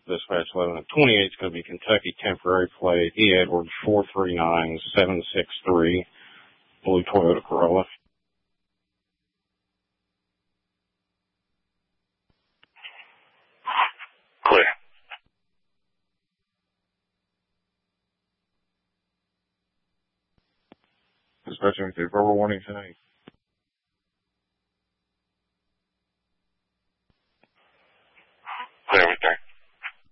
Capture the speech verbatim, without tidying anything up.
dispatch eleven. The twenty-eight is going to be Kentucky temporary plate, E. Edwards four three nine seven six three, blue Toyota Corolla. Clear. Dispatch, verbal warning tonight.